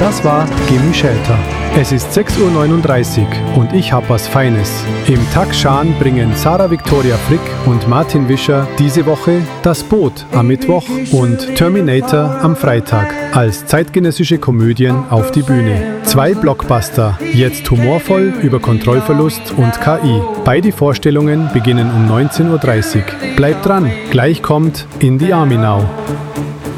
Das war Gimme Shelter. Es ist 6:39 Uhr und ich hab was Feines. Im Takshan bringen Sarah Victoria Frick und Martin Wischer diese Woche Das Boot am Mittwoch und Terminator am Freitag als zeitgenössische Komödien auf die Bühne. 2 Blockbuster, jetzt humorvoll über Kontrollverlust und KI. Beide Vorstellungen beginnen um 19:30 Uhr. Bleibt dran, gleich kommt In the Army Now.